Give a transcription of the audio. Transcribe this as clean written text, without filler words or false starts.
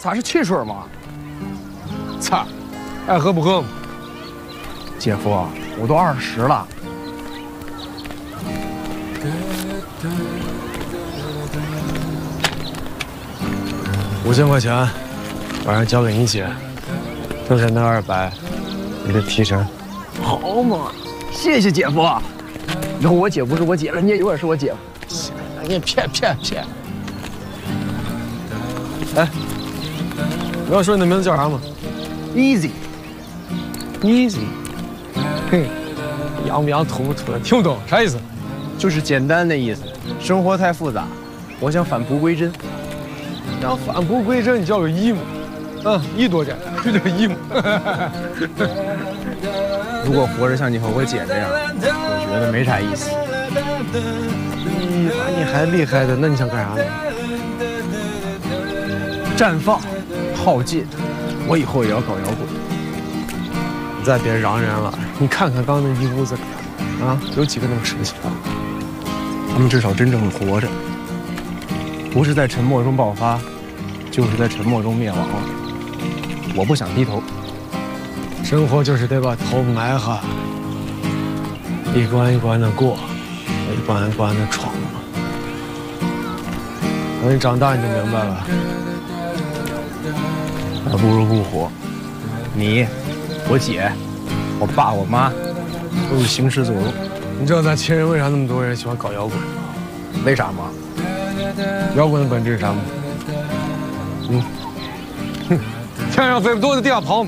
咋是汽水吗？ 操，爱喝不喝嘛。 姐夫，我都20了。 5000块钱，晚上交给你姐，剩下那200，你的提成。 好嘛，谢谢姐夫。以后我姐不是我姐了，你也永远是我姐夫。 你骗！哎，你要说你的名字叫啥吗 Easy， ？Easy。嘿，洋不洋，土不土的，听不懂啥意思？ 就是简单的意思。生活太复杂，我想返璞归真。 想返璞归真，你叫个一嘛。一多点，就叫一嘛。 如果活着像你和我姐这样，我觉得没啥意思。 比你还厉害的，那你想干啥呢？ 绽放，耗尽，我以后也要搞摇滚。 你再别嚷嚷了，你看看刚那一屋子里，有几个能吃得起饭？ 他们至少真正的活着，不是在沉默中爆发，就是在沉默中灭亡了。我不想低头。 生活就是得把头埋下，一关一关的过，一关一关的闯嘛。等你长大你就明白了。 还不如不活。你、我姐、我爸、我妈都是行尸走肉。 你知道咱秦人为啥那么多人喜欢搞摇滚吗？ 为啥吗？ 摇滚的本质是啥吗？天上飞不都在地下跑吗？